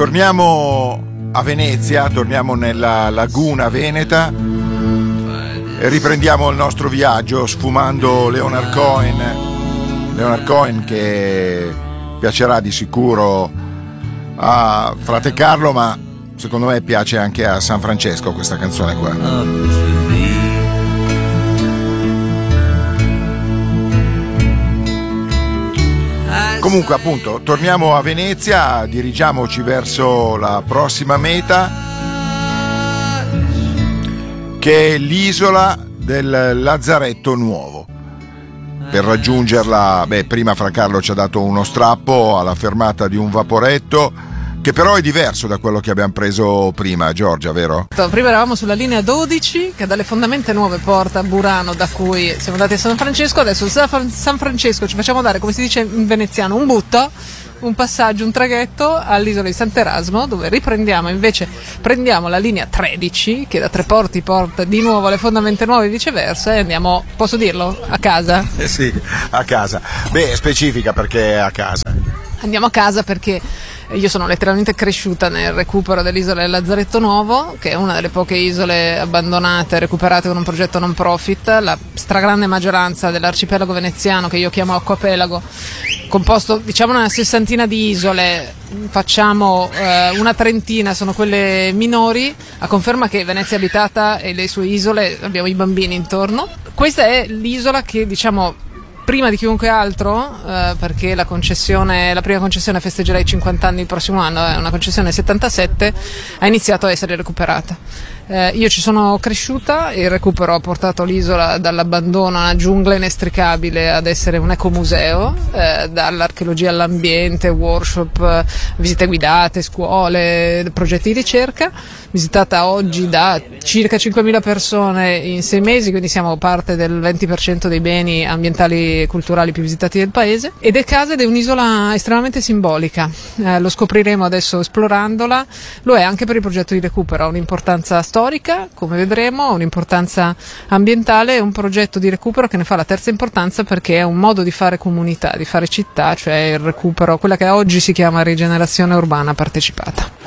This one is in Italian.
Torniamo a Venezia, torniamo nella laguna veneta e riprendiamo il nostro viaggio sfumando Leonard Cohen che piacerà di sicuro a frate Carlo, ma secondo me piace anche a San Francesco questa canzone qua. Comunque, appunto, torniamo a Venezia, dirigiamoci verso la prossima meta, che è l'isola del Lazzaretto Nuovo. Per raggiungerla, prima Fra Carlo ci ha dato uno strappo alla fermata di un vaporetto, che però è diverso da quello che abbiamo preso prima, Giorgia, vero? Prima eravamo sulla linea 12 che dalle fondamenta nuove porta a Burano, da cui siamo andati a San Francesco. Adesso da San Francesco ci facciamo dare, come si dice in veneziano, un butto, un passaggio, un traghetto all'isola di Sant'Erasmo, dove prendiamo la linea 13 che da Treporti porta di nuovo alle fondamenta nuove e viceversa, e andiamo, posso dirlo, a casa? Sì, a casa. Specifica perché è a casa. Andiamo a casa perché io sono letteralmente cresciuta nel recupero dell'isola del Lazzaretto Nuovo, che è una delle poche isole abbandonate e recuperate con un progetto non profit. La stragrande maggioranza dell'arcipelago veneziano, che io chiamo acquapelago, composto diciamo una sessantina di isole, facciamo una trentina sono quelle minori, a conferma che Venezia è abitata e le sue isole abbiamo i bambini intorno. Questa è l'isola che, diciamo, prima di chiunque altro, perché la prima concessione festeggerà i 50 anni il prossimo anno, è una concessione 77, ha iniziato a essere recuperata. Io ci sono cresciuta, il recupero ha portato l'isola dall'abbandono a una giungla inestricabile ad essere un ecomuseo, dall'archeologia all'ambiente, workshop, visite guidate, scuole, progetti di ricerca, visitata oggi da circa 5.000 persone in 6 mesi, quindi siamo parte del 20% dei beni ambientali e culturali più visitati del paese, ed è un'isola estremamente simbolica. Lo scopriremo adesso esplorandola. Lo è anche per il progetto di recupero, ha un'importanza storica, come vedremo, un'importanza ambientale, e un progetto di recupero che ne fa la terza importanza perché è un modo di fare comunità, di fare città, cioè il recupero, quella che oggi si chiama rigenerazione urbana partecipata.